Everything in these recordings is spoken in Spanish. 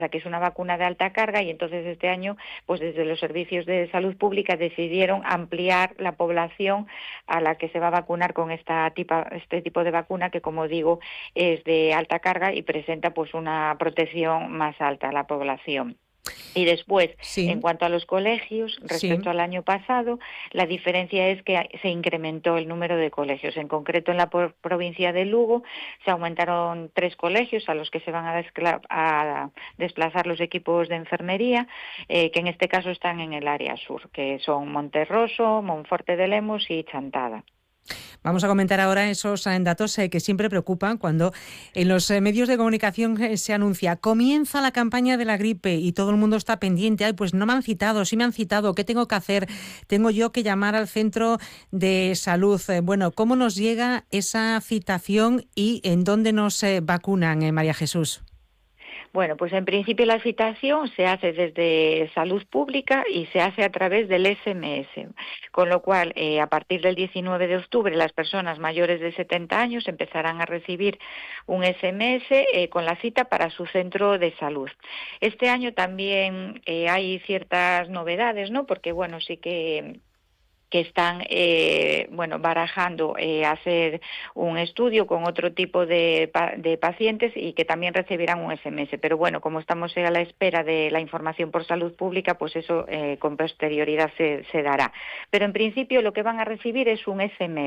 que es una vacuna de alta carga, y entonces este año, pues desde los servicios de salud pública decidieron ampliar la población a la que se va a vacunar con este tipo de vacuna, que como digo es de alta carga y presenta pues una protección más alta a la población. Y después, en Sí, cuanto a los colegios, respecto sí. al año pasado, la diferencia es que se incrementó el número de colegios. En concreto, en la provincia de Lugo se aumentaron 3 colegios a los que se van a desplazar los equipos de enfermería, que en este caso están en el área sur, que son Monterroso, Monforte de Lemos y Chantada. Vamos a comentar ahora esos datos que siempre preocupan cuando en los medios de comunicación se anuncia comienza la campaña de la gripe y todo el mundo está pendiente. Ay, pues no me han citado, sí me han citado, ¿qué tengo que hacer? Tengo yo que llamar al centro de salud. Bueno, ¿cómo nos llega esa citación y en dónde nos vacunan, María Jesús? Bueno, pues en principio la citación se hace desde Salud Pública y se hace a través del SMS, con lo cual a partir del 19 de octubre las personas mayores de 70 años empezarán a recibir un SMS con la cita para su centro de salud. Este año también hay ciertas novedades, ¿no? Porque bueno, sí que están barajando hacer un estudio con otro tipo de pacientes y que también recibirán un SMS. Pero bueno, como estamos a la espera de la información por salud pública, pues eso con posterioridad se dará. Pero en principio lo que van a recibir es un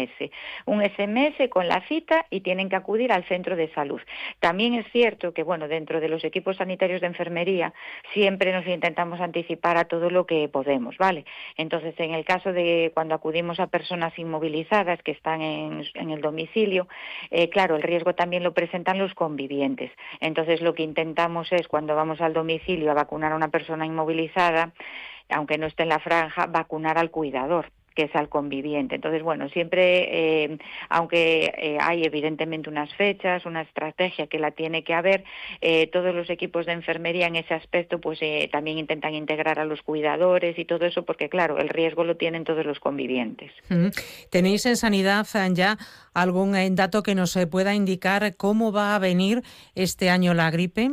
SMS con la cita, y tienen que acudir al centro de salud. También es cierto que, bueno, dentro de los equipos sanitarios de enfermería siempre nos intentamos anticipar a todo lo que podemos, ¿vale? Entonces, en el caso de cuando acudimos a personas inmovilizadas que están en el domicilio, claro, el riesgo también lo presentan los convivientes. Entonces, lo que intentamos es, cuando vamos al domicilio a vacunar a una persona inmovilizada, aunque no esté en la franja, vacunar al cuidador, que es al conviviente. Entonces, bueno, siempre, aunque hay evidentemente unas fechas, una estrategia que la tiene que haber, todos los equipos de enfermería en ese aspecto pues también intentan integrar a los cuidadores y todo eso, porque claro, el riesgo lo tienen todos los convivientes. ¿Tenéis en sanidad ya algún dato que nos pueda indicar cómo va a venir este año la gripe?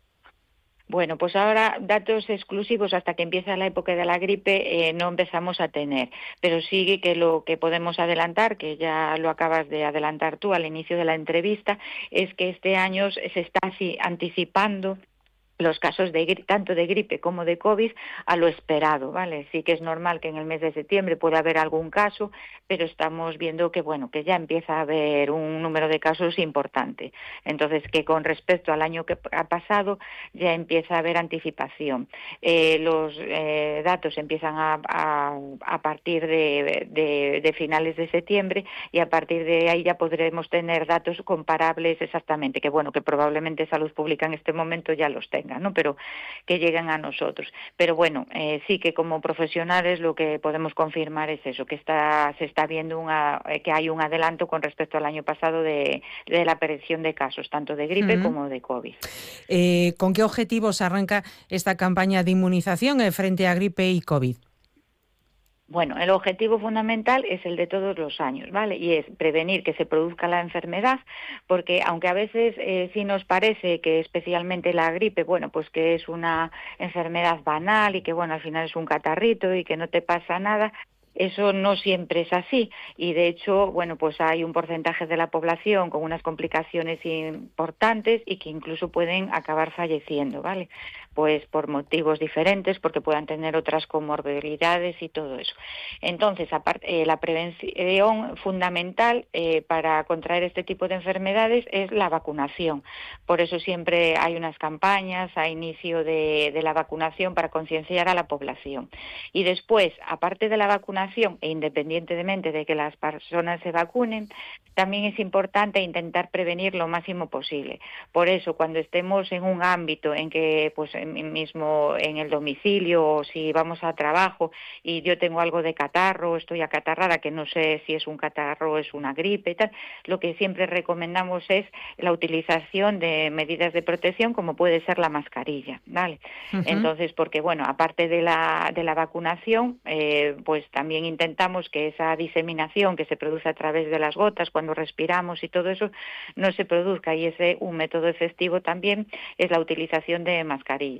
Bueno, pues ahora datos exclusivos hasta que empieza la época de la gripe no empezamos a tener, pero sí que lo que podemos adelantar, que ya lo acabas de adelantar tú al inicio de la entrevista, es que este año se está anticipando los casos tanto de gripe como de COVID a lo esperado, ¿vale? Sí que es normal que en el mes de septiembre pueda haber algún caso, pero estamos viendo que, bueno, que ya empieza a haber un número de casos importante. Entonces, que con respecto al año que ha pasado, ya empieza a haber anticipación. Los datos empiezan a partir de finales de septiembre, y a partir de ahí ya podremos tener datos comparables exactamente, que bueno, que probablemente Salud Pública en este momento ya los tenga, ¿no? Pero que lleguen a nosotros. Pero bueno, sí que como profesionales lo que podemos confirmar es eso, que se está viendo que hay un adelanto con respecto al año pasado de la aparición de casos, tanto de gripe Mm. como de COVID. ¿Con qué objetivos arranca esta campaña de inmunización frente a gripe y COVID? Bueno, el objetivo fundamental es el de todos los años, ¿vale? Y es prevenir que se produzca la enfermedad, porque aunque a veces sí nos parece que especialmente la gripe, bueno, pues que es una enfermedad banal y que, bueno, al final es un catarrito y que no te pasa nada, eso no siempre es así, y de hecho, bueno, pues hay un porcentaje de la población con unas complicaciones importantes y que incluso pueden acabar falleciendo, ¿vale? Pues por motivos diferentes, porque puedan tener otras comorbilidades y todo eso. Entonces, aparte, la prevención fundamental para contraer este tipo de enfermedades es la vacunación. Por eso siempre hay unas campañas a inicio de la vacunación para concienciar a la población. Y después, aparte de la vacunación e independientemente de que las personas se vacunen, también es importante intentar prevenir lo máximo posible. Por eso, cuando estemos en un ámbito en que, pues mismo en el domicilio, o si vamos a trabajo y yo tengo algo de catarro, estoy acatarrada, que no sé si es un catarro o es una gripe y tal, lo que siempre recomendamos es la utilización de medidas de protección, como puede ser la mascarilla, ¿vale? Ujú. Entonces, porque bueno, aparte de la vacunación, pues también intentamos que esa diseminación que se produce a través de las gotas cuando respiramos y todo eso no se produzca, y un método efectivo también es la utilización de mascarillas.